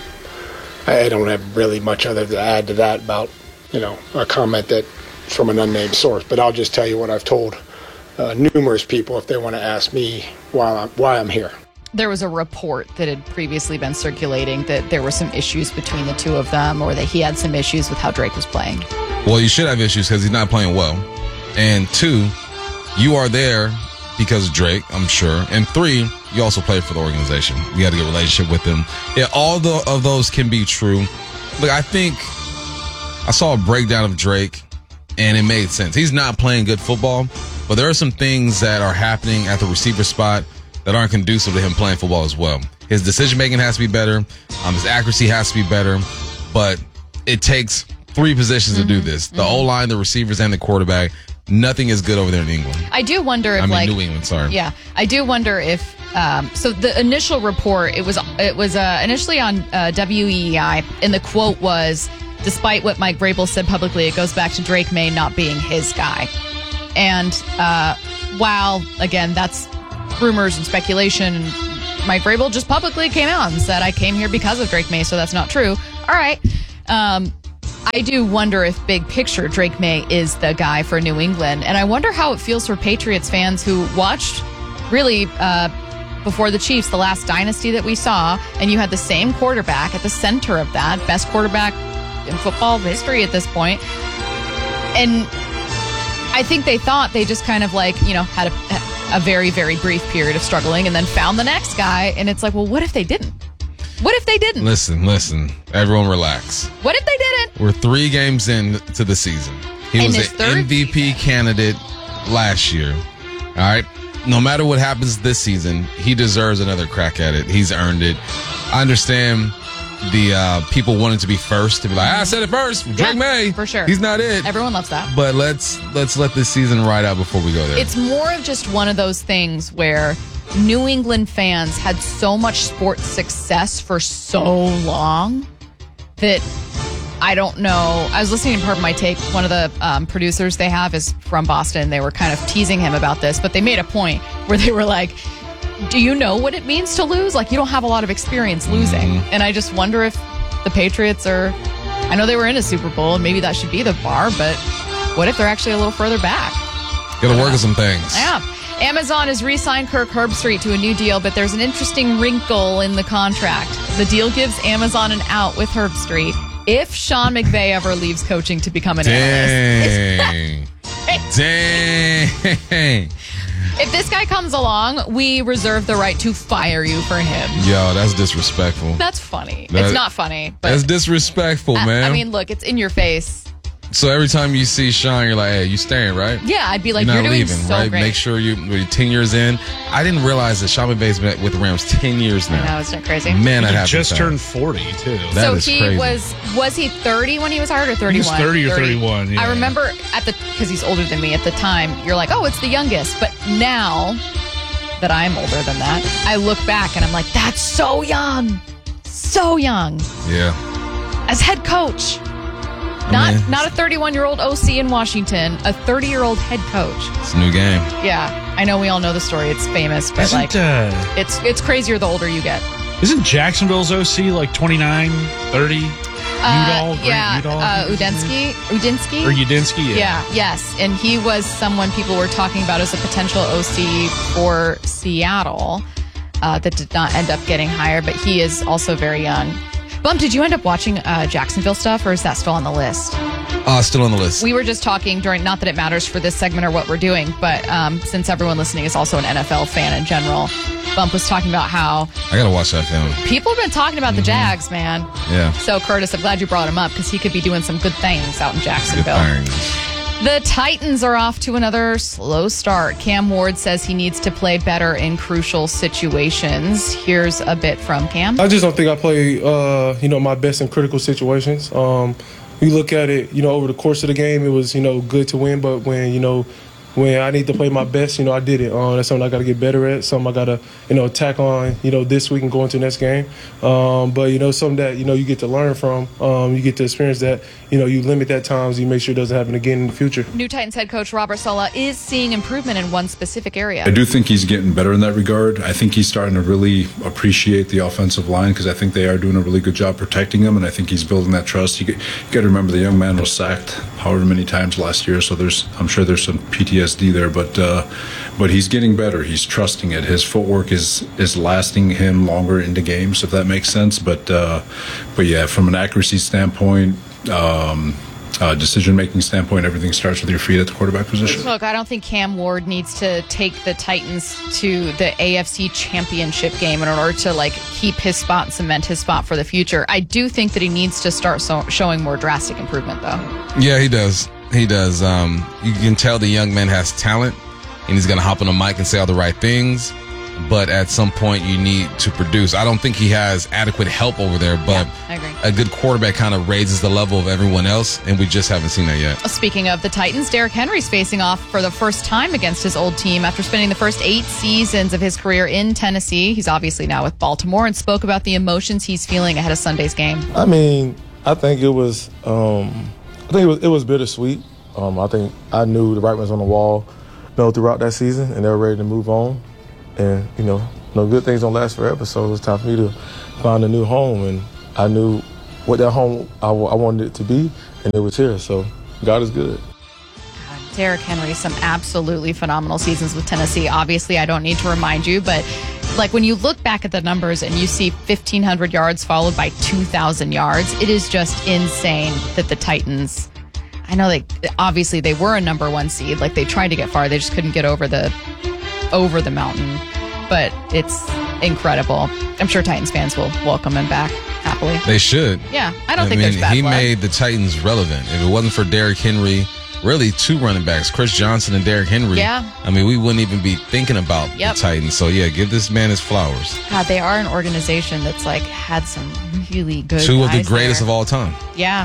I don't have really much other to add to that about, you know, a comment that from an unnamed source. But I'll just tell you what I've told uh, numerous people if they want to ask me why I'm, why I'm here. There was a report that had previously been circulating that there were some issues between the two of them, or that he had some issues with how Drake was playing. Well, you should have issues because he's not playing well. And two, you are there because of Drake, I'm sure. And three, you also play for the organization. You had a good relationship with them. Yeah, all the, of those can be true. Look, I think I saw a breakdown of Drake, and it made sense. He's not playing good football, but there are some things that are happening at the receiver spot that aren't conducive to him playing football as well. His decision-making has to be better. Um, his accuracy has to be better. But it takes three positions mm-hmm. to do this. The mm-hmm. O-line, the receivers, and the quarterback. Nothing is good over there in England. I do wonder if, I mean, like... New England, sorry. Yeah. I do wonder if... Um, so the initial report, it was it was uh, initially on uh, W E E I, and the quote was, despite what Mike Vrabel said publicly, it goes back to Drake May not being his guy. And uh, while, again, that's rumors and speculation, and Mike Vrabel just publicly came out and said, I came here because of Drake May, so that's not true. All right. Um, I do wonder if big picture Drake May is the guy for New England. And I wonder how it feels for Patriots fans who watched really uh, before the Chiefs, the last dynasty that we saw, and you had the same quarterback at the center of that, best quarterback in football history at this point. And I think they thought they just kind of like, you know, had a, a very, very brief period of struggling and then found the next guy. And it's like, well, what if they didn't? What if they didn't? Listen, listen. Everyone relax. What if they didn't? We're three games in to the season. He In was his an third M V P candidate last year. All right? No matter what happens this season, he deserves another crack at it. He's earned it. I understand the uh, people wanting to be first, to be like, I said it first. Drake Yeah, May. for sure. He's not it. Everyone loves that. But let's let's let this season ride out before we go there. It's more of just one of those things where New England fans had so much sports success for so long that I don't know. I was listening to Part of My Take. One of the um, producers they have is from Boston. They were kind of teasing him about this, but they made a point where they were like, do you know what it means to lose? Like, you don't have a lot of experience losing. Mm-hmm. And I just wonder if the Patriots are, I know they were in a Super Bowl, and maybe that should be the bar, but what if they're actually a little further back? Gotta work on some things. Yeah. Amazon has re-signed Kirk Herbstreit to a new deal, but there's an interesting wrinkle in the contract. The deal gives Amazon an out with Herbstreit if Sean McVay ever leaves coaching to become an Dang. analyst. Dang. If this guy comes along, we reserve the right to fire you for him. Yo, that's disrespectful. That's funny. That- it's not funny, but That's disrespectful, I, man. I mean, look, it's in your face. So every time you see Sean, you're like, hey, you staying, right? Yeah, I'd be like, you're you're, not doing leaving, so right? great. Make sure you, you're ten years in. I didn't realize that Sean McVay's been with the Rams ten years now. I know, isn't it crazy? Man, I He have just turned forty, too. That so is he crazy. was, was he thirty when he was hired or thirty-one? He was thirty or thirty-one, yeah. I remember at the, because he's older than me at the time, you're like, oh, it's the youngest. But now that I'm older than that, I look back and I'm like, that's so young. So young. Yeah. As head coach. I Not mean, not a thirty-one-year-old O C in Washington, a thirty-year-old head coach. It's a new game. Yeah, I know we all know the story. It's famous, but Isn't, like, uh, it's it's crazier the older you get. Isn't Jacksonville's O C like twenty-nine, thirty? Uh, Udall, Grant yeah, Udall, uh, Udinski, Udinski, Or Udinsky? Yeah. yeah, yes, and he was someone people were talking about as a potential O C for Seattle uh, that did not end up getting hired, but he is also very young. Bump, did you end up watching uh, Jacksonville stuff, or is that still on the list? Uh, still on the list. We were just talking during, not that it matters for this segment or what we're doing, but um, since everyone listening is also an N F L fan in general, Bump was talking about how I gotta watch that film. people have been talking about the Jags, man. Yeah. So, Curtis, I'm glad you brought him up because he could be doing some good things out in Good Jacksonville. things. The Titans are off to another slow start. Cam Ward says he needs to play better in crucial situations. Here's a bit from Cam. I just don't think I play, uh, you know, my best in critical situations. Um, we look at it, you know, over the course of the game, it was, you know, good to win. But when, you know, when I need to play my best, you know, I did it. Um, that's something I got to get better at, something I got to, you know, attack on, you know, this week and go into the next game. Um, but, you know, something that, you know, you get to learn from. Um, you get to experience that, you know, you limit that times, you make sure it doesn't happen again in the future. New Titans head coach Robert Saleh is seeing improvement in one specific area. I do think he's getting better in that regard. I think he's starting to really appreciate the offensive line because I think they are doing a really good job protecting him, and I think he's building that trust. You, get, you got to remember the young man was sacked however many times last year, so there's I'm sure there's some P T S D there, but uh, but he's getting better. He's trusting it. His footwork is is lasting him longer into games, if that makes sense. But uh, but yeah, from an accuracy standpoint, um, uh, decision-making standpoint, everything starts with your feet at the quarterback position. Look, I don't think Cam Ward needs to take the Titans to the A F C Championship game in order to like keep his spot and cement his spot for the future. I do think that he needs to start so- showing more drastic improvement, though. Yeah, he does. He does. Um, you can tell the young man has talent, and he's going to hop on the mic and say all the right things. But at some point, you need to produce. I don't think he has adequate help over there, but yeah, I agree. A good quarterback kind of raises the level of everyone else, and we just haven't seen that yet. Speaking of the Titans, Derrick Henry's facing off for the first time against his old team after spending the first eight seasons of his career in Tennessee. He's obviously now with Baltimore and spoke about the emotions he's feeling ahead of Sunday's game. I mean, I think it was, um, I think it was, it was bittersweet. Um, I think I knew the writing was on the wall, you know, throughout that season, and they were ready to move on. And, you know, no good things don't last forever, so it was time for me to find a new home. And I knew what that home I, w- I wanted it to be, and it was here. So God is good. Derrick Henry, some absolutely phenomenal seasons with Tennessee. Obviously, I don't need to remind you, but like when you look back at the numbers and you see fifteen hundred yards followed by two thousand yards, it is just insane that the Titans, I know they obviously they were a number one seed. Like they tried to get far, they just couldn't get over the over the mountain. But it's incredible. I'm sure Titans fans will welcome him back happily. They should. Yeah, I don't I think mean, there's bad he blood. made the Titans relevant. If it wasn't for Derrick Henry, really two running backs, Chris Johnson and Derrick Henry. Yeah. I mean, we wouldn't even be thinking about Yep. the Titans. So yeah, give this man his flowers. God, they are an organization that's like had some really good Two of the guys greatest there. of all time. Yeah.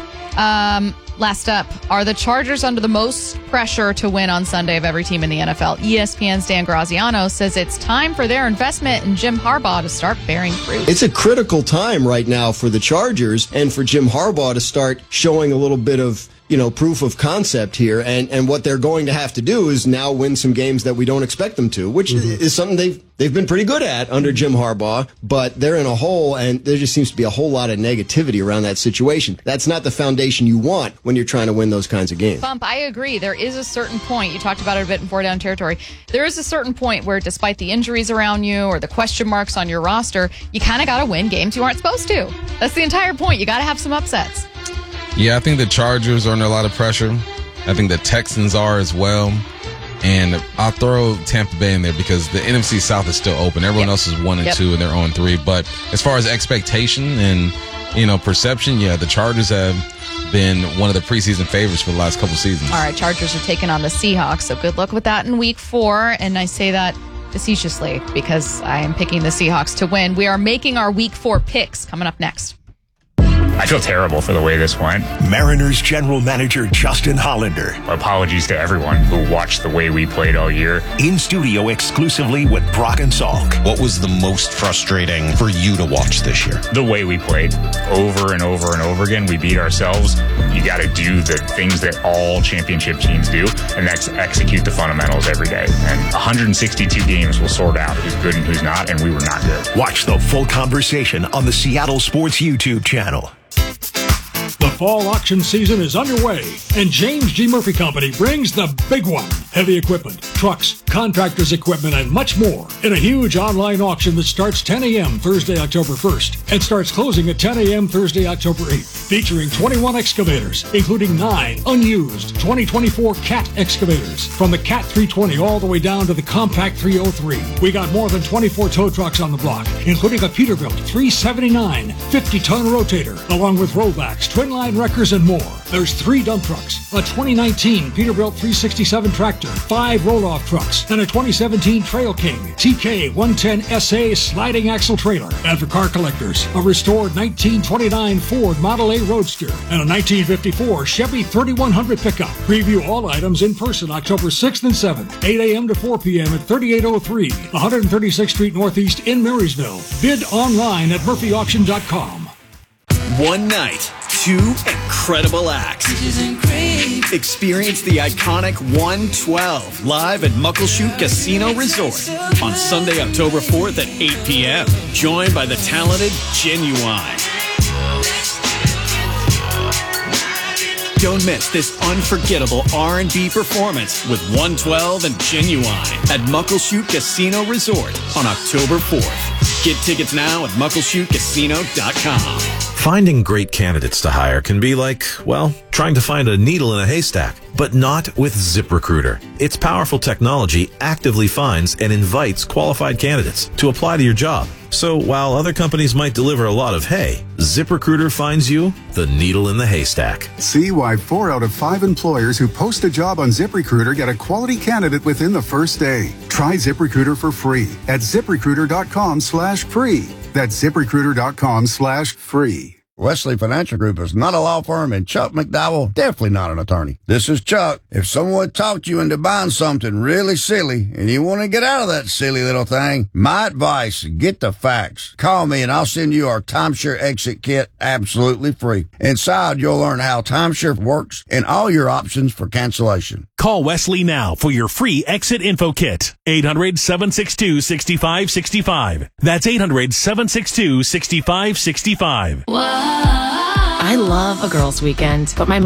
Um, last up, are the Chargers under the most pressure to win on Sunday of every team in the N F L? E S P N's Dan Graziano says it's time for their investment in Jim Harbaugh to start bearing fruit. It's a critical time right now for the Chargers and for Jim Harbaugh to start showing a little bit of, you know, proof of concept here. And, and what they're going to have to do is now win some games that we don't expect them to, which mm-hmm. is something they've they've been pretty good at under Jim Harbaugh. But they're in a hole, and there just seems to be a whole lot of negativity around that situation. That's not the foundation you want when you're trying to win those kinds of games. Bump, I agree. There is a certain point, you talked about it a bit in four down territory, there is a certain point where despite the injuries around you or the question marks on your roster, you kind of got to win games you aren't supposed to. That's the entire point. You got to have some upsets. Yeah, I think the Chargers are under a lot of pressure. I think the Texans are as well. And I'll throw Tampa Bay in there because the N F C South is still open. Everyone yep. else is one and yep. two, and they're zero and three. But as far as expectation and, you know, perception, yeah, the Chargers have been one of the preseason favorites for the last couple seasons. All right, Chargers are taking on the Seahawks, so good luck with that in week four. And I say that facetiously because I am picking the Seahawks to win. We are making our week four picks coming up next. I feel terrible for the way this went. Mariners general manager Justin Hollander. Apologies to everyone who watched the way we played all year. In studio exclusively with Brock and Salk. What was the most frustrating for you to watch this year? The way we played over and over and over again. We beat ourselves. You got to do the things that all championship teams do, and that's execute the fundamentals every day. And one hundred sixty-two games will sort out who's good and who's not, and we were not good. Watch the full conversation on the Seattle Sports YouTube channel. The fall auction season is underway, and James G. Murphy Company brings the big one. Heavy equipment, trucks, contractors' equipment, and much more in a huge online auction that starts ten a.m. Thursday, October first, and starts closing at ten a.m. Thursday, October eighth, featuring twenty-one excavators, including nine unused twenty twenty-four Cat excavators, from the Cat three twenty all the way down to the Compact three oh three. We got more than twenty-four tow trucks on the block, including a Peterbilt three seventy-nine fifty-ton rotator, along with rollbacks, twin line wine wreckers, and more. There's three dump trucks, a twenty nineteen Peterbilt three sixty-seven tractor, five roll-off trucks, and a twenty seventeen Trail King T K one ten S A sliding axle trailer. And for car collectors, a restored nineteen twenty-nine Ford Model A Roadster and a nineteen fifty-four Chevy thirty-one hundred pickup. Preview all items in person October sixth and seventh, eight a.m. to four p.m. at thirty-eight oh three, one thirty-sixth Street Northeast in Marysville. Bid online at murphy auction dot com. One night, two incredible acts. Experience the iconic one twelve live at Muckleshoot Casino Resort on Sunday, October fourth at eight p.m. Joined by the talented Genuine. Don't miss this unforgettable R and B performance with one twelve and Genuine at Muckleshoot Casino Resort on October fourth. Get tickets now at muckleshoot casino dot com. Finding great candidates to hire can be like, well, trying to find a needle in a haystack, but not with ZipRecruiter. Its powerful technology actively finds and invites qualified candidates to apply to your job. So while other companies might deliver a lot of hay, ZipRecruiter finds you the needle in the haystack. See why four out of five employers who post a job on ZipRecruiter get a quality candidate within the first day. Try ZipRecruiter for free at ZipRecruiter.com slash free. That's ZipRecruiter.com slash free. Wesley Financial Group is not a law firm, and Chuck McDowell definitely not an attorney. This is Chuck. If someone talked you into buying something really silly and you want to get out of that silly little thing, my advice, get the facts. Call me and I'll send you our timeshare exit kit absolutely free. Inside, you'll learn how timeshare works and all your options for cancellation. Call Wesley now for your free exit info kit. eight hundred, seven six two, six five six five. That's eight hundred, seven six two, six five six five. I love a girls' weekend, but my mom